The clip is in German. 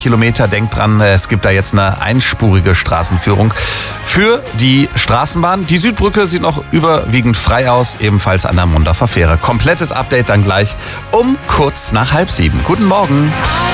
Kilometer. Denkt dran, es gibt da jetzt eine einspurige Straßenführung für die Straßenbahn. Die Südbrücke sieht noch überwiegend frei aus, ebenfalls an der Mundorfer Fähre. Komplettes Update dann gleich um kurz nach 6:30. Guten Morgen.